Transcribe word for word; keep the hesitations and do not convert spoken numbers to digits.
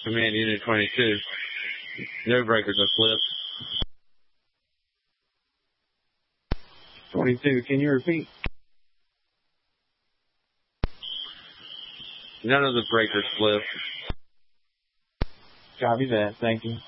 Command Unit twenty-two. No breakers are flipped. twenty-two, can you repeat? None of the breakers flipped. Copy that. Thank you.